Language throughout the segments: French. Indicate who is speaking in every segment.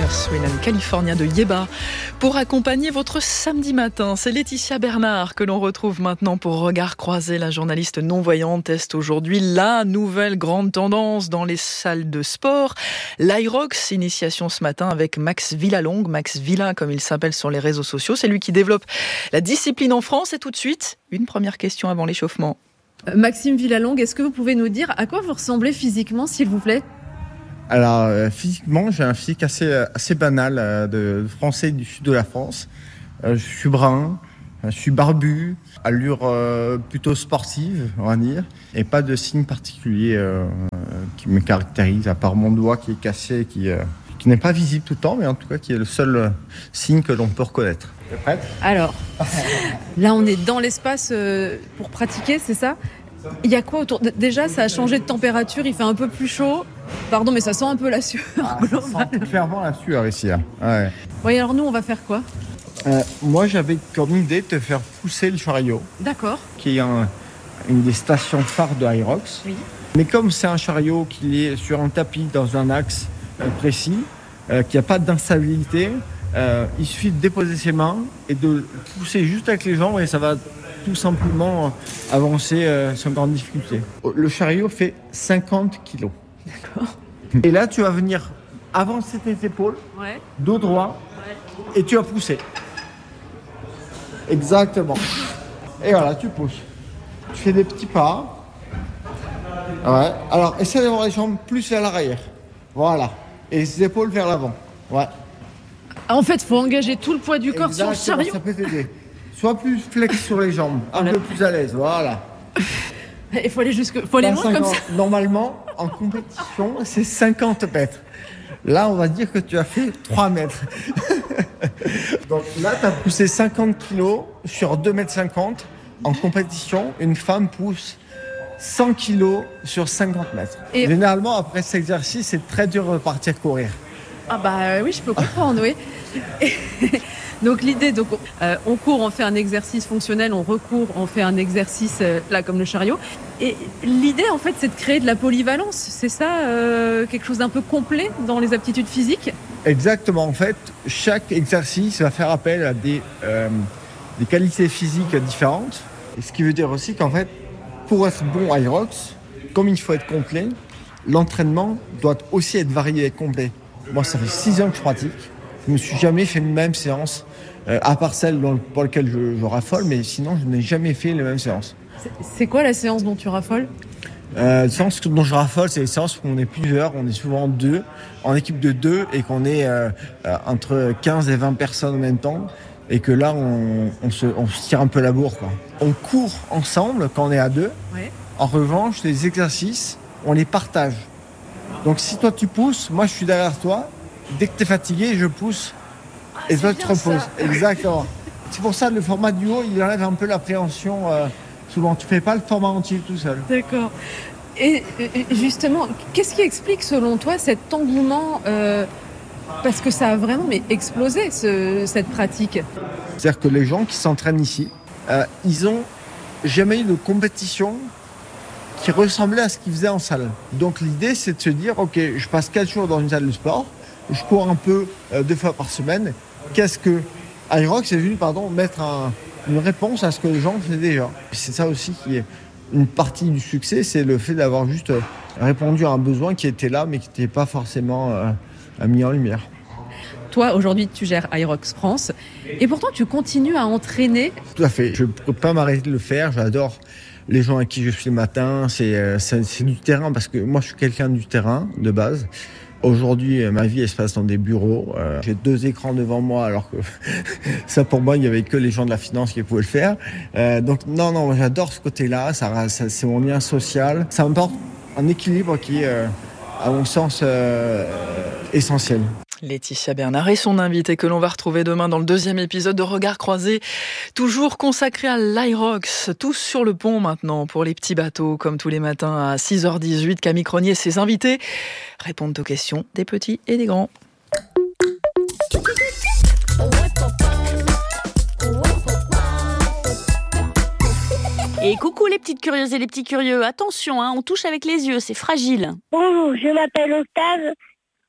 Speaker 1: Sweden, California de Yeba, pour accompagner votre samedi matin. C'est Laetitia Bernard que l'on retrouve maintenant pour Regard croisé. La journaliste non-voyante teste aujourd'hui la nouvelle grande tendance dans les salles de sport. L'Irox, initiation ce matin avec Max Villalongue, Max Villa comme il s'appelle sur les réseaux sociaux. C'est lui qui développe la discipline en France. Et tout de suite, une première question avant l'échauffement.
Speaker 2: Maxime Villalongue, est-ce que vous pouvez nous dire à quoi vous ressemblez physiquement, s'il vous plaît ?
Speaker 3: Alors, physiquement, j'ai un physique assez banal de Français du sud de la France. Je suis brun, je suis barbu, allure plutôt sportive, on va dire, et pas de signe particulier qui me caractérise, à part mon doigt qui est cassé, qui n'est pas visible tout le temps, mais en tout cas qui est le seul signe que l'on peut reconnaître. T'es prête ?
Speaker 2: Alors, là on est dans l'espace pour pratiquer, c'est ça ? Il y a quoi autour ? Déjà, ça a changé de température, il fait un peu plus chaud. Pardon, mais ça sent un peu la sueur.
Speaker 3: Ça sent clairement la sueur ici. Hein. Ouais.
Speaker 2: Oui, alors nous, on va faire quoi ?
Speaker 3: Moi, j'avais comme idée de te faire pousser le chariot.
Speaker 2: D'accord.
Speaker 3: Qui est une des stations phares de Irox. Oui. Mais comme c'est un chariot qui est sur un tapis dans un axe précis, qu'il n'y a pas d'instabilité, il suffit de déposer ses mains et de le pousser juste avec les jambes et ça va tout simplement avancer sans grande difficulté. Le chariot fait 50 kilos.
Speaker 2: D'accord.
Speaker 3: Et là, tu vas venir avancer tes épaules, dos droit, et tu vas pousser. Exactement. Et voilà, tu pousses. Tu fais des petits pas. Ouais. Alors, essaie d'avoir les jambes plus vers l'arrière. Voilà. Et les épaules vers l'avant. Ouais.
Speaker 2: En fait, il faut engager tout le poids du corps sur le chariot.
Speaker 3: Ça peut t'aider. Sois plus flex sur les jambes, un peu plus à l'aise. Voilà.
Speaker 2: Il faut aller loin comme ça.
Speaker 3: Normalement, en compétition, c'est 50 mètres. Là, on va dire que tu as fait 3 mètres. Donc là, tu as poussé 50 kilos sur 2,50 mètres. En compétition, une femme pousse 100 kilos sur 50 mètres. Et généralement, après cet exercice, c'est très dur de partir courir.
Speaker 2: Ah bah oui, je peux comprendre, oui. Donc l'idée, on court, on fait un exercice fonctionnel, on recourt, on fait un exercice là comme le chariot. Et l'idée en fait, c'est de créer de la polyvalence. C'est ça, quelque chose d'un peu complet dans les aptitudes physiques.
Speaker 3: Exactement. En fait, chaque exercice va faire appel à des qualités physiques différentes. Et ce qui veut dire aussi qu'en fait, pour être bon à Irox, comme il faut être complet, l'entraînement doit aussi être varié et complet. Moi, ça fait 6 ans que je pratique. Je ne me suis jamais fait une même séance, à part celle pour laquelle je raffole, mais sinon, je n'ai jamais fait les mêmes séances.
Speaker 2: C'est quoi la séance dont tu raffoles ?
Speaker 3: Les séances dont je raffole, c'est les séances où on est plusieurs, on est souvent 2, en équipe de 2, et qu'on est entre 15 et 20 personnes en même temps, et que là, on se tire un peu la bourre, quoi. On court ensemble quand on est à 2. Ouais. En revanche, les exercices, on les partage. Donc si toi tu pousses, moi je suis derrière toi. Dès que tu es fatigué, je pousse et toi tu te reposes. Exactement. C'est pour ça que le format duo, il enlève un peu l'appréhension. Souvent, tu fais pas le format entier tout seul.
Speaker 2: D'accord. Et justement, qu'est-ce qui explique selon toi cet engouement parce que ça a vraiment explosé cette pratique.
Speaker 3: C'est-à-dire que les gens qui s'entraînent ici, ils ont jamais eu de compétition qui ressemblait à ce qu'ils faisaient en salle. Donc l'idée, c'est de se dire, ok, je passe 4 jours dans une salle de sport, je cours un peu 2 fois par semaine. Qu'est-ce que Irox est venu, mettre une réponse à ce que les gens faisaient déjà. C'est ça aussi qui est une partie du succès, c'est le fait d'avoir juste répondu à un besoin qui était là, mais qui n'était pas forcément mis en lumière.
Speaker 2: Toi, aujourd'hui, tu gères Irox France, et pourtant, tu continues à entraîner.
Speaker 3: Tout à fait. Je ne peux pas m'arrêter de le faire. J'adore les gens avec qui je suis le matin. C'est du terrain, parce que moi, je suis quelqu'un du terrain, de base. Aujourd'hui, ma vie, elle se passe dans des bureaux. J'ai 2 écrans devant moi, alors que ça, pour moi, il n'y avait que les gens de la finance qui pouvaient le faire. Donc, non, j'adore ce côté-là. Ça, c'est mon lien social. Ça m'apporte un équilibre qui est, à mon sens, essentiel.
Speaker 1: Laetitia Bernard est son invitée que l'on va retrouver demain dans le 2e épisode de Regard croisé, toujours consacré à l'Irox. Tous sur le pont maintenant pour les petits bateaux, comme tous les matins à 6h18. Camille Cronier et ses invités répondent aux questions des petits et des grands.
Speaker 4: Et coucou les petites curieuses et les petits curieux, attention, on touche avec les yeux, c'est fragile.
Speaker 5: Bonjour, je m'appelle Octave,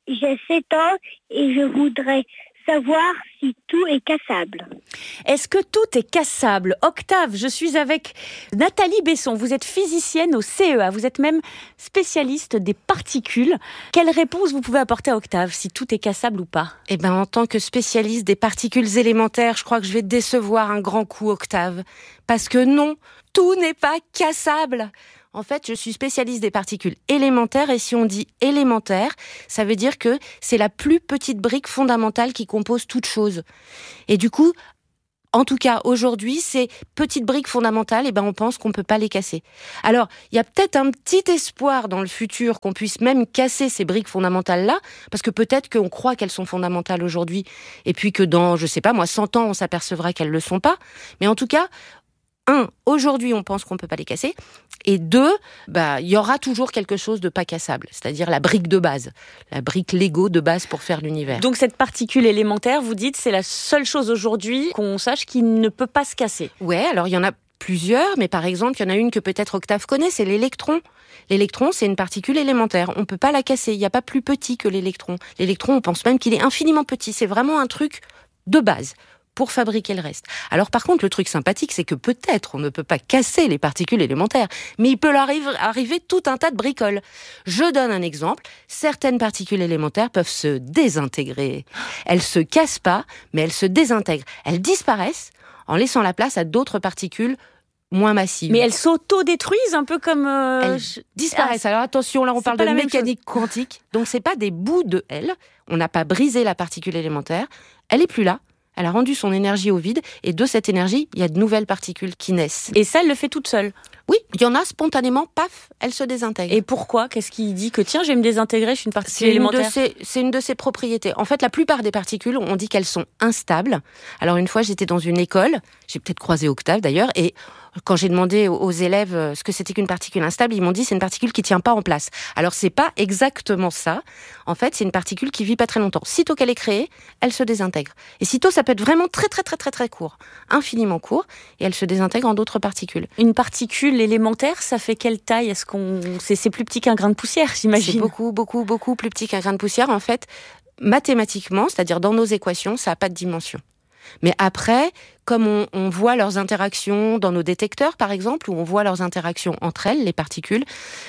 Speaker 5: j'ai 7 ans et je voudrais savoir si tout est cassable.
Speaker 4: Est-ce que tout est cassable? Octave, je suis avec Nathalie Besson. Vous êtes physicienne au CEA. Vous êtes même spécialiste des particules. Quelle réponse vous pouvez apporter à Octave, si tout est cassable ou pas?
Speaker 6: Eh ben, en tant que spécialiste des particules élémentaires, je crois que je vais décevoir un grand coup, Octave. Parce que non, tout n'est pas cassable. En fait, je suis spécialiste des particules élémentaires et si on dit élémentaire, ça veut dire que c'est la plus petite brique fondamentale qui compose toute chose. Et du coup, en tout cas, aujourd'hui, ces petites briques fondamentales, on pense qu'on peut pas les casser. Alors, il y a peut-être un petit espoir dans le futur qu'on puisse même casser ces briques fondamentales-là, parce que peut-être qu'on croit qu'elles sont fondamentales aujourd'hui, et puis que dans, 100 ans, on s'apercevra qu'elles le sont pas. Mais en tout cas, aujourd'hui, on pense qu'on peut pas les casser. Et 2, il y aura toujours quelque chose de pas cassable, c'est-à-dire la brique de base, la brique Lego de base pour faire l'univers.
Speaker 4: Donc cette particule élémentaire, vous dites, c'est la seule chose aujourd'hui qu'on sache qui ne peut pas se casser.
Speaker 6: Ouais, alors il y en a plusieurs, mais par exemple, il y en a une que peut-être Octave connaît, c'est l'électron. L'électron, c'est une particule élémentaire. On peut pas la casser. Il n'y a pas plus petit que l'électron. L'électron, on pense même qu'il est infiniment petit. C'est vraiment un truc de base pour fabriquer le reste. Alors par contre, le truc sympathique, c'est que peut-être on ne peut pas casser les particules élémentaires, mais il peut leur arriver tout un tas de bricoles. Je donne un exemple. Certaines particules élémentaires peuvent se désintégrer. Elles se cassent pas, mais elles se désintègrent. Elles disparaissent en laissant la place à d'autres particules moins massives.
Speaker 4: Mais elles s'auto-détruisent un peu comme...
Speaker 6: Elles disparaissent. Alors attention, là on parle de mécanique quantique. Donc c'est pas des bouts de L. On n'a pas brisé la particule élémentaire. Elle est plus là. Elle a rendu son énergie au vide, et de cette énergie, il y a de nouvelles particules qui naissent.
Speaker 4: Et ça, elle le fait toute seule?
Speaker 6: Oui, il y en a spontanément, paf, elle se désintègre.
Speaker 4: Et pourquoi? Qu'est-ce qui dit que tiens, je vais me désintégrer, je suis une particule élémentaire?
Speaker 6: C'est une de ses propriétés. En fait, la plupart des particules, on dit qu'elles sont instables. Alors une fois, j'étais dans une école, j'ai peut-être croisé Octave d'ailleurs, et quand j'ai demandé aux élèves ce que c'était qu'une particule instable, ils m'ont dit c'est une particule qui tient pas en place. Alors c'est pas exactement ça. En fait, c'est une particule qui vit pas très longtemps. Sitôt qu'elle est créée, elle se désintègre. Et sitôt, ça peut être vraiment très très très très très court, infiniment court, et elle se désintègre en d'autres particules.
Speaker 4: Une particule élémentaire, ça fait quelle taille? Est-ce qu'on c'est plus petit qu'un grain de poussière, j'imagine?
Speaker 6: C'est beaucoup beaucoup beaucoup plus petit qu'un grain de poussière. En fait, mathématiquement, c'est-à-dire dans nos équations, ça a pas de dimension. Mais après, comme on voit leurs interactions dans nos détecteurs, par exemple, où on voit leurs interactions entre elles, les particules,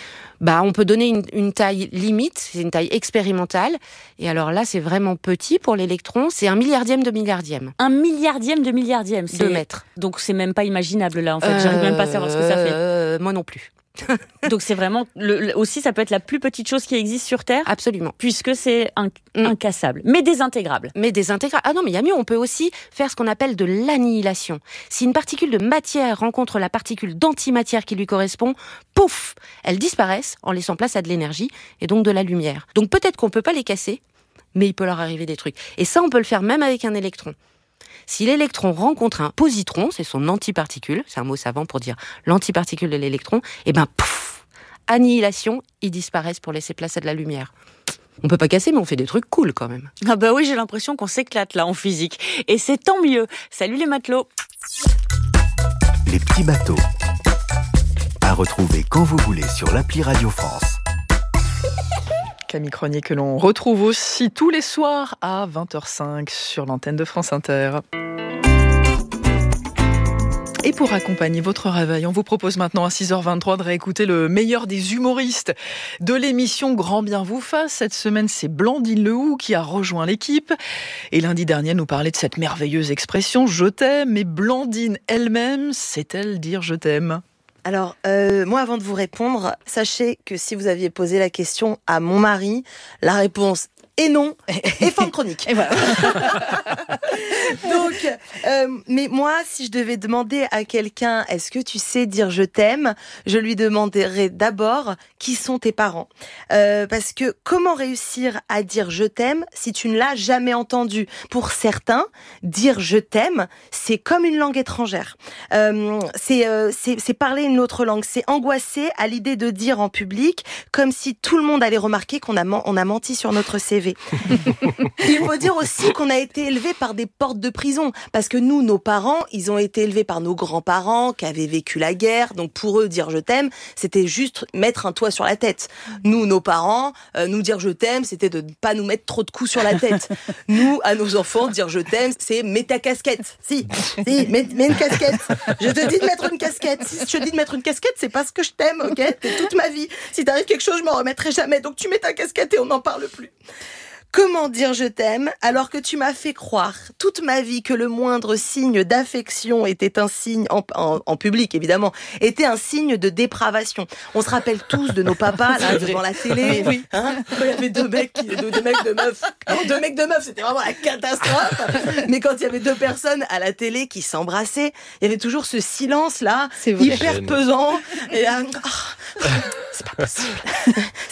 Speaker 6: on peut donner une taille limite, c'est une taille expérimentale. Et alors là, c'est vraiment petit pour l'électron, c'est 1 milliardième de milliardième.
Speaker 4: 1 milliardième de milliardième, c'est
Speaker 6: 2 mètres.
Speaker 4: Donc c'est même pas imaginable là, en fait. J'arrive même pas à savoir ce que ça fait.
Speaker 6: Moi non plus.
Speaker 4: Donc c'est vraiment aussi ça peut être la plus petite chose qui existe sur Terre.
Speaker 6: Absolument.
Speaker 4: Puisque c'est incassable, mais désintégrable.
Speaker 6: Ah non, mais il y a mieux, on peut aussi faire ce qu'on appelle de l'annihilation. Si une particule de matière rencontre la particule d'antimatière qui lui correspond, pouf, elles disparaissent en laissant place à de l'énergie et donc de la lumière. Donc peut-être qu'on peut pas les casser, mais il peut leur arriver des trucs. Et ça, on peut le faire même avec un électron. Si l'électron rencontre un positron, c'est son antiparticule, c'est un mot savant pour dire l'antiparticule de l'électron, pouf, annihilation, ils disparaissent pour laisser place à de la lumière. On peut pas casser, mais on fait des trucs cool quand même.
Speaker 4: Ah bah oui, j'ai l'impression qu'on s'éclate là en physique. Et c'est tant mieux. Salut les matelots.
Speaker 7: Les petits bateaux. À retrouver quand vous voulez sur l'appli Radio France.
Speaker 1: Camille Cronier que l'on retrouve aussi tous les soirs à 20h05 sur l'antenne de France Inter. Et pour accompagner votre réveil, on vous propose maintenant à 6h23 de réécouter le meilleur des humoristes de l'émission Grand Bien vous fasse. Cette semaine, c'est Blandine Lehoux qui a rejoint l'équipe. Et lundi dernier, elle nous parlait de cette merveilleuse expression « je t'aime ». Mais Blandine elle-même, sait-elle dire « je t'aime » ?
Speaker 8: Alors, moi, avant de vous répondre, sachez que si vous aviez posé la question à mon mari, la réponse est non, et fin de chronique. Et voilà. Donc, mais moi, si je devais demander à quelqu'un, est-ce que tu sais dire je t'aime, je lui demanderais d'abord qui sont tes parents. Parce que comment réussir à dire je t'aime si tu ne l'as jamais entendu? Pour certains, dire je t'aime, c'est comme une langue étrangère. C'est parler une autre langue. C'est angoissé à l'idée de dire en public, comme si tout le monde allait remarquer qu'on a menti sur notre CV. changé. Il faut dire aussi qu'on a été élevés par des portes de prison. Parce que nous, nos parents, ils ont été élevés par nos grands-parents qui avaient vécu la guerre. Donc pour eux, dire je t'aime, c'était juste mettre un toit sur la tête. Nous, nos parents, nous dire je t'aime, c'était de ne pas nous mettre trop de coups sur la tête. Nous, à nos enfants, dire je t'aime, c'est mets ta casquette. Si, mets une casquette. Je te dis de mettre une casquette. Si je te dis de mettre une casquette, c'est parce que je t'aime, ok? T'es toute ma vie. Si t'arrive quelque chose, je m'en remettrai jamais. Donc tu mets ta casquette et on n'en parle plus. Comment dire je t'aime alors que tu m'as fait croire toute ma vie que le moindre signe d'affection était un signe, en public évidemment, était un signe de dépravation. On se rappelle tous de nos papas là devant la télé, hein, quand il y avait deux mecs de meufs. Alors, deux mecs de meufs, c'était vraiment la catastrophe. Mais quand il y avait deux personnes à la télé qui s'embrassaient, il y avait toujours ce silence là, hyper pesant. Et là, c'est pas possible.